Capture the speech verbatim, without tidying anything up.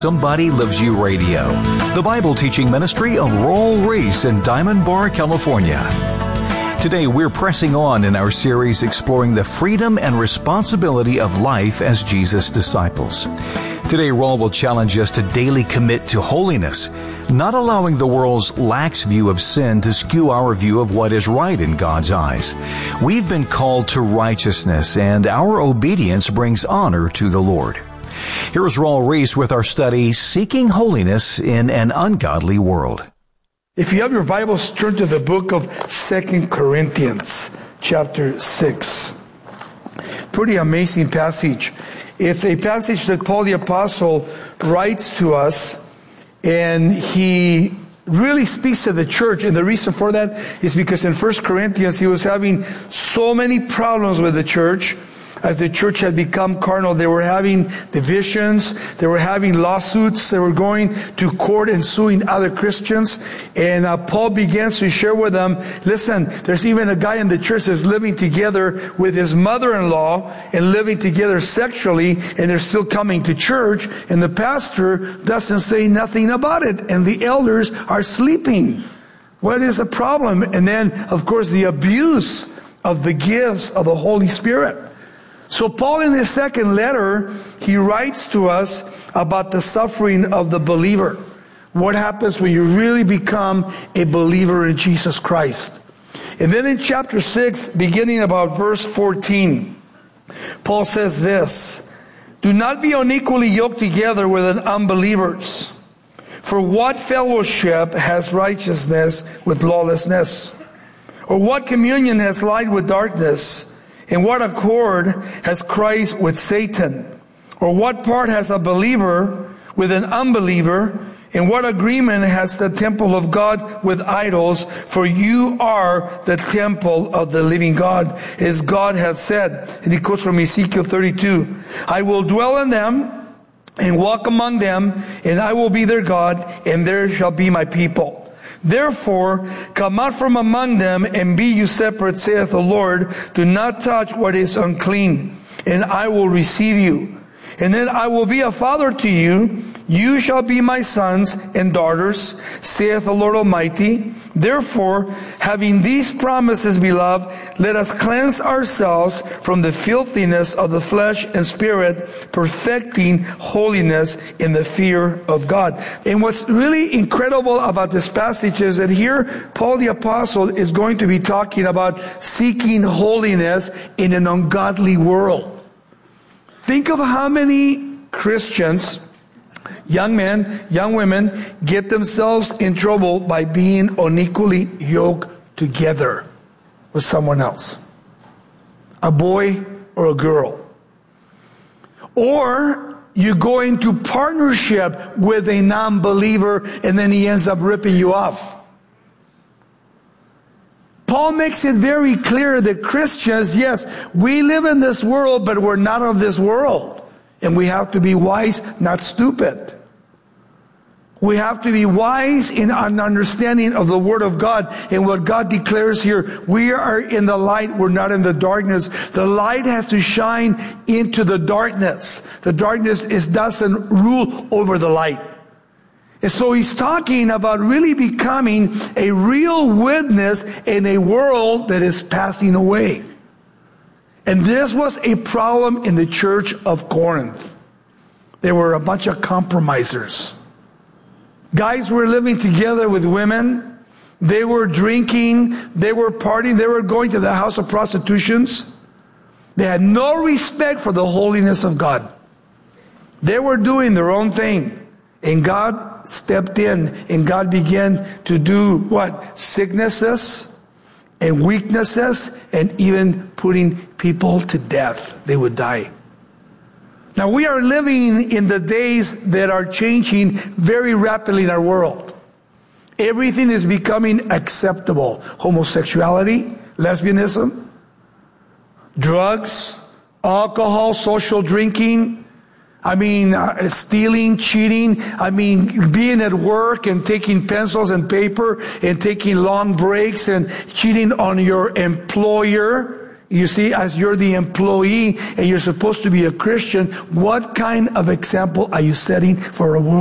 Somebody Loves You Radio, the Bible teaching ministry of Raul Ries in Diamond Bar, California. Today we're pressing on in our series exploring the freedom and responsibility of life as Jesus' disciples. Today Raul will challenge us to daily commit to holiness, not allowing the world's lax view of sin to skew our view of what is right in God's eyes. We've been called to righteousness, and our obedience brings honor to the Lord. Here's Raul Ries with our study, Seeking Holiness in an Ungodly World. If you have your Bibles, turn to the book of Second Corinthians, chapter six. Pretty amazing passage. It's a passage that Paul the Apostle writes to us, and he really speaks to the church. And the reason for that is because in First Corinthians, he was having so many problems with the church. As the church had become carnal, they were having divisions, they were having lawsuits, they were going to court and suing other Christians. And uh, Paul begins to share with them, listen, there's even a guy in the church that's living together with his mother-in-law and living together sexually, and they're still coming to church, and the pastor doesn't say nothing about it, and the elders are sleeping. What is the problem? And then, of course, the abuse of the gifts of the Holy Spirit. So Paul, in his second letter, he writes to us about the suffering of the believer. What happens when you really become a believer in Jesus Christ? And then in chapter six, beginning about verse fourteen, Paul says this, "Do not be unequally yoked together with unbelievers. For what fellowship has righteousness with lawlessness? Or what communion has light with darkness? And what accord has Christ with Satan? Or what part has a believer with an unbeliever? And what agreement has the temple of God with idols? For you are the temple of the living God, as God has said." And he quotes from Ezekiel thirty-two, "I will dwell in them and walk among them, and I will be their God, and there shall be my people. Therefore, come out from among them and be you separate, saith the Lord. Do not touch what is unclean, and I will receive you. And then I will be a father to you. You shall be my sons and daughters, saith the Lord Almighty. Therefore, having these promises, beloved, let us cleanse ourselves from the filthiness of the flesh and spirit, perfecting holiness in the fear of God." And what's really incredible about this passage is that here, Paul the Apostle is going to be talking about seeking holiness in an ungodly world. Think of how many Christians, young men, young women, get themselves in trouble by being unequally yoked together with someone else. A boy or a girl. Or you go into partnership with a non-believer and then he ends up ripping you off. Paul makes it very clear that Christians, yes, we live in this world, but we're not of this world. And we have to be wise, not stupid. We have to be wise in an understanding of the Word of God and what God declares here. We are in the light, we're not in the darkness. The light has to shine into the darkness. The darkness is, doesn't rule over the light. And so he's talking about really becoming a real witness in a world that is passing away. And this was a problem in the church of Corinth. There were a bunch of compromisers. Guys were living together with women. They were drinking. They were partying. They were going to the house of prostitutions. They had no respect for the holiness of God. They were doing their own thing. And God stepped in, and God began to do what? Sicknesses and weaknesses, and even putting people to death. They would die. Now we are living in the days that are changing very rapidly in our world. Everything is becoming acceptable. Homosexuality, lesbianism, drugs, alcohol, social drinking, I mean, uh, stealing, cheating, I mean, being at work and taking pencils and paper and taking long breaks and cheating on your employer. You see, as you're the employee and you're supposed to be a Christian, what kind of example are you setting for a world?